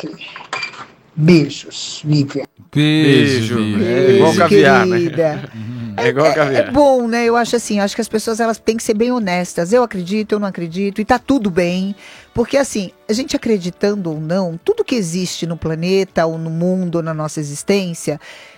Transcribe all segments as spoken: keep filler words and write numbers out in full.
Beijos, Vivian. Beijo. Beijo. É igual caviar, né? É, É igual caviar. é, é bom, né? Eu acho assim, acho que as pessoas elas têm que ser bem honestas. Eu acredito, eu não acredito, e tá tudo bem. Porque assim, a gente acreditando ou não, tudo que existe no planeta, ou no mundo, ou na nossa existência,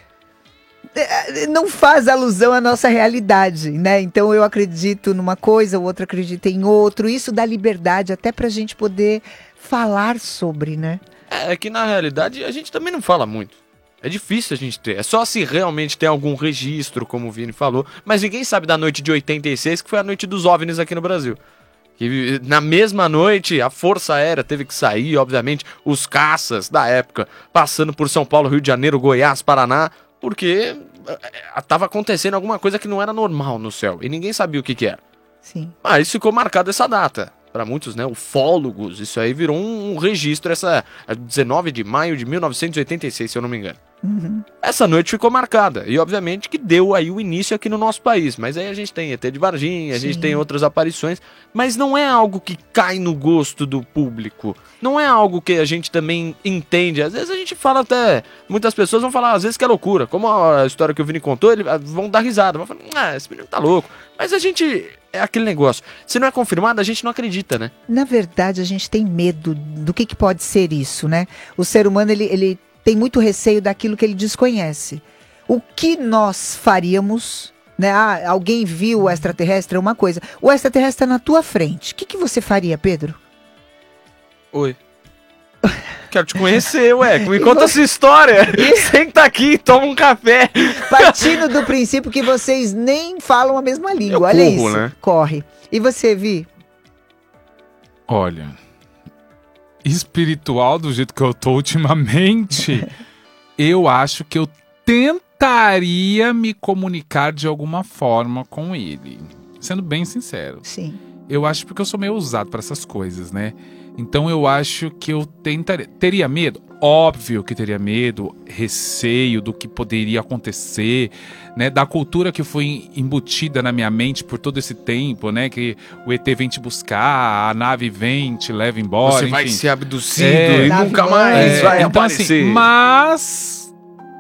não faz alusão à nossa realidade, né? Então eu acredito numa coisa, o outro acredita em outro. Isso dá liberdade até pra gente poder falar sobre, né? É que na realidade a gente também não fala muito. É difícil a gente ter. É só se realmente tem algum registro, como o Vini falou. Mas ninguém sabe da noite de oitenta e seis, que foi a noite dos OVNIs aqui no Brasil. Que na mesma noite a Força Aérea teve que sair, obviamente, os caças da época, passando por São Paulo, Rio de Janeiro, Goiás, Paraná, porque estava acontecendo alguma coisa que não era normal no céu. E ninguém sabia o que, que era. Sim. Mas ficou marcada essa data. Para muitos, né, ufólogos, isso aí virou um, um registro, essa dezenove de maio de mil novecentos e oitenta e seis, se eu não me engano. Uhum. Essa noite ficou marcada, e obviamente que deu aí o início aqui no nosso país, mas aí a gente tem E T de Varginha, a gente Sim. tem outras aparições, mas não é algo que cai no gosto do público, não é algo que a gente também entende, às vezes a gente fala até, muitas pessoas vão falar às vezes que é loucura, como a história que o Vini contou, eles vão dar risada, vão falar, ah, esse menino tá louco, mas a gente... É aquele negócio. Se não é confirmado, a gente não acredita, né? Na verdade, a gente tem medo do que, que pode ser isso, né? O ser humano, ele, ele tem muito receio daquilo que ele desconhece. O que nós faríamos, né? Ah, alguém viu o extraterrestre, é uma coisa. O extraterrestre está na tua frente. O que, que você faria, Pedro? Oi. Quero te conhecer, ué. Me conta essa história. Senta aqui, toma um café. Partindo do princípio que vocês nem falam a mesma língua. Eu Olha corro, isso. né? Corre. E você, Vi? Olha, espiritual do jeito que eu tô ultimamente, eu acho que eu tentaria me comunicar de alguma forma com ele. Sendo bem sincero. Sim. Eu acho porque eu sou meio usado para essas coisas, né? Então eu acho que eu tentaria... Teria medo? Óbvio que teria medo, receio do que poderia acontecer, né? Da cultura que foi embutida na minha mente por todo esse tempo, né? Que o E T vem te buscar, a nave vem, te leva embora, Você vai enfim. ser abduzido É, e nave nunca mãe. mais É, vai então, aparecer. assim, mas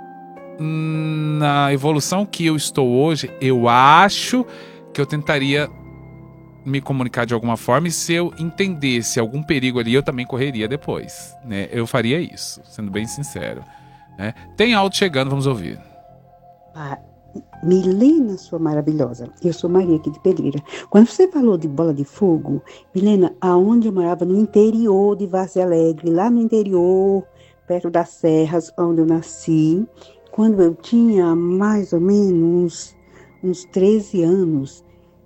na evolução que eu estou hoje, eu acho que eu tentaria me comunicar de alguma forma, e se eu entendesse algum perigo ali, eu também correria depois, né? Eu faria isso, sendo bem sincero, né? Tem áudio chegando, vamos ouvir. Ah, Milena, sua maravilhosa, eu sou Maria aqui de Pedreira. Quando você falou de bola de fogo, Milena, aonde eu morava, no interior de Várzea Alegre, lá no interior, perto das serras, onde eu nasci, quando eu tinha mais ou menos uns treze anos,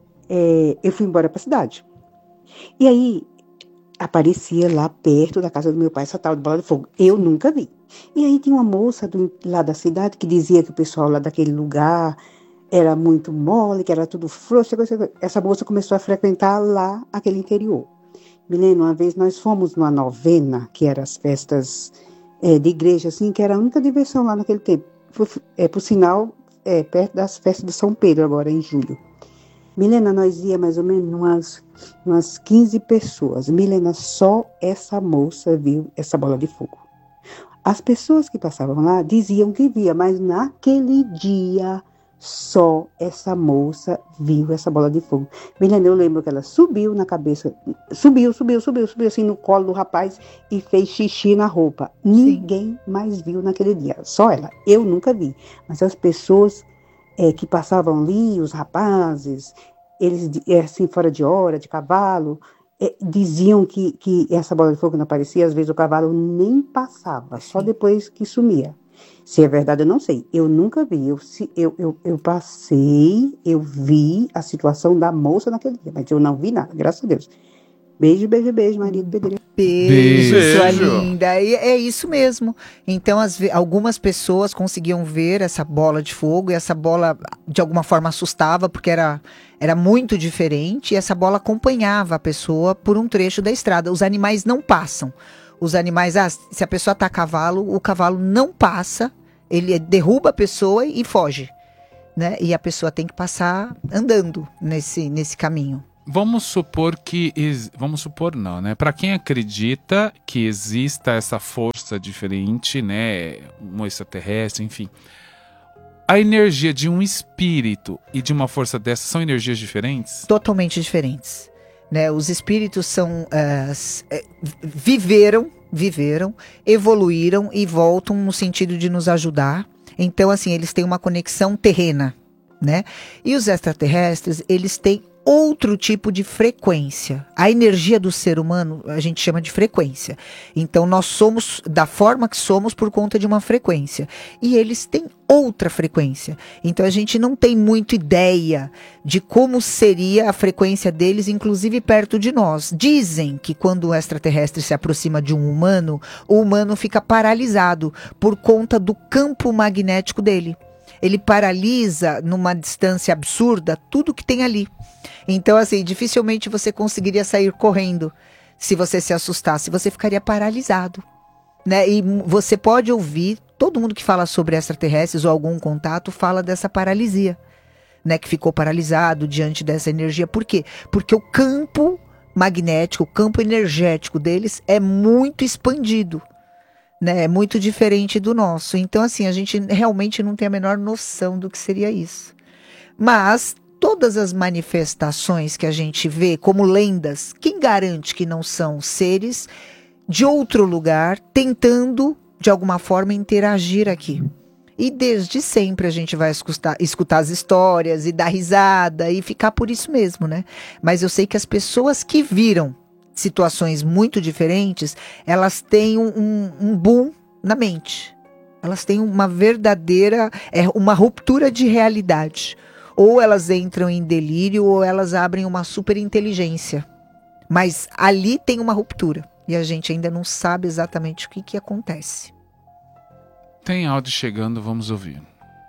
É, eu fui embora para a cidade. E aí, aparecia lá perto da casa do meu pai essa tal de bola de fogo. Eu nunca vi. E aí tinha uma moça do, lá da cidade que dizia que o pessoal lá daquele lugar era muito mole, que era tudo frouxo. Essa moça começou a frequentar lá aquele interior. Me lembro, uma vez nós fomos numa novena, que eram as festas é, de igreja, assim, que era a única diversão lá naquele tempo. Por, é, por sinal, é, perto das festas de São Pedro, agora em julho. Milena, nós ia mais ou menos umas, umas quinze pessoas. Milena, só essa moça viu essa bola de fogo. As pessoas que passavam lá diziam que via, mas naquele dia só essa moça viu essa bola de fogo. Milena, eu lembro que ela subiu na cabeça, subiu, subiu, subiu, subiu assim no colo do rapaz e fez xixi na roupa. Sim. Ninguém mais viu naquele dia, só ela. Eu nunca vi, mas as pessoas É, que passavam ali, os rapazes, eles assim, fora de hora, de cavalo, é, diziam que, que essa bola de fogo não aparecia, às vezes o cavalo nem passava, só depois que sumia. Se é verdade, eu não sei. Eu nunca vi. Eu, eu, eu, eu passei, eu vi a situação da moça naquele dia, mas eu não vi nada, graças a Deus. Beijo, beijo, beijo, Maria de Pedreira. Beijo, Beijo. sua linda. E é isso mesmo. Então, as, algumas pessoas conseguiam ver essa bola de fogo, e essa bola, de alguma forma, assustava, porque era, era muito diferente, e essa bola acompanhava a pessoa por um trecho da estrada. Os animais não passam. Os animais, ah, se a pessoa está a cavalo, o cavalo não passa, ele derruba a pessoa e foge, né? E a pessoa tem que passar andando nesse, nesse caminho. Vamos supor que... ex- Vamos supor não, né? Para quem acredita que exista essa força diferente, né? Um extraterrestre, enfim. A energia de um espírito e de uma força dessa são energias diferentes? Totalmente diferentes. Né? Os espíritos são ah, s- eh, viveram, viveram, evoluíram e voltam no sentido de nos ajudar. Então, assim, eles têm uma conexão terrena, né? E os extraterrestres, eles têm outro tipo de frequência. A energia do ser humano, a gente chama de frequência. Então, nós somos da forma que somos por conta de uma frequência. E eles têm outra frequência. Então, a gente não tem muito ideia de como seria a frequência deles, inclusive perto de nós. Dizem que quando o extraterrestre se aproxima de um humano, o humano fica paralisado por conta do campo magnético dele. Ele paralisa numa distância absurda tudo que tem ali. Então, assim, dificilmente você conseguiria sair correndo se você se assustasse. Você ficaria paralisado, né? E m- você pode ouvir, todo mundo que fala sobre extraterrestres ou algum contato fala dessa paralisia, né? Que ficou paralisado diante dessa energia. Por quê? Porque o campo magnético, o campo energético deles é muito expandido, né? É muito diferente do nosso. Então, assim, a gente realmente não tem a menor noção do que seria isso. Mas todas as manifestações que a gente vê como lendas, quem garante que não são seres de outro lugar tentando, de alguma forma, interagir aqui? E desde sempre a gente vai escutar, escutar as histórias e dar risada e ficar por isso mesmo, né? Mas eu sei que as pessoas que viram situações muito diferentes, elas têm um, um, um boom na mente. Elas têm uma verdadeira, é, uma ruptura de realidade. Ou elas entram em delírio, ou elas abrem uma superinteligência. Mas ali tem uma ruptura. E a gente ainda não sabe exatamente o que, que acontece. Tem áudio chegando, vamos ouvir.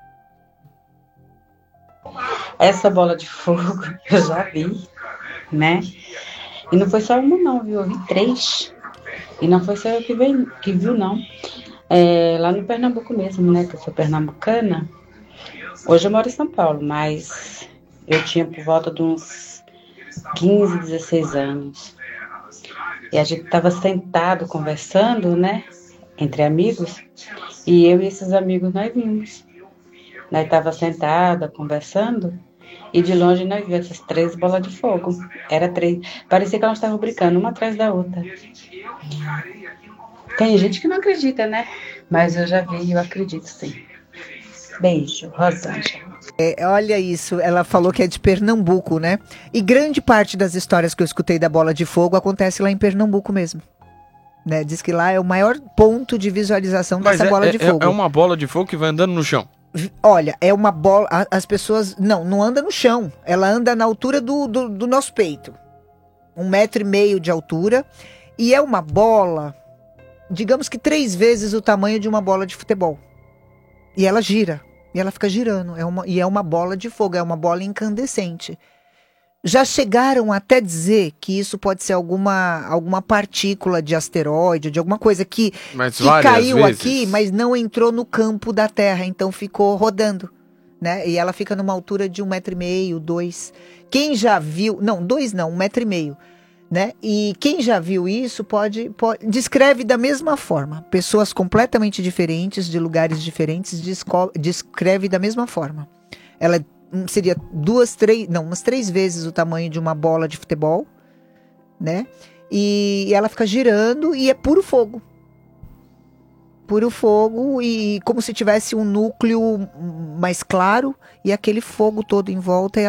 Essa bola de fogo eu já vi, né? E não foi só uma não, viu? Eu vi três. E não foi só eu que, vi, que viu, não. É, lá no Pernambuco mesmo, né? Que eu sou pernambucana. Hoje eu moro em São Paulo, mas eu tinha por volta de uns quinze, dezesseis anos. E a gente estava sentado conversando, né? Entre amigos. E eu e esses amigos nós vimos. Nós estava sentada conversando. E de longe nós vimos essas três bolas de fogo. Era três. Parecia que elas estavam brincando, uma atrás da outra. Tem gente que não acredita, né? Mas eu já vi e eu acredito, sim. Beijo, Rosângela. É, olha isso, ela falou que é de Pernambuco, né? E grande parte das histórias que eu escutei da bola de fogo acontece lá em Pernambuco mesmo. Né? Diz que lá é o maior ponto de visualização Mas dessa é, bola é- de fogo. é uma bola de fogo que vai andando no chão. Olha, é uma bola. a- As pessoas. Não, não anda no chão. Ela anda na altura do, do, do nosso peito. Um metro e meio de altura. E é uma bola, digamos que três vezes o tamanho de uma bola de futebol. E ela gira. E ela fica girando. É uma, e é uma bola de fogo, é uma bola incandescente. Já chegaram até dizer que isso pode ser alguma, alguma partícula de asteroide, de alguma coisa que, Mas que várias caiu vezes. aqui, mas não entrou no campo da Terra, então ficou rodando, né? E ela fica numa altura de um metro e meio, dois. Quem já viu, não, dois não, um metro e meio, né? E quem já viu isso pode, pode descreve da mesma forma. Pessoas completamente diferentes, de lugares diferentes, desco- descreve da mesma forma. Ela hum, seria duas, três, não, umas três vezes o tamanho de uma bola de futebol, né? E, e ela fica girando e é puro fogo. Puro fogo e como se tivesse um núcleo hum, mais claro e aquele fogo todo em volta. E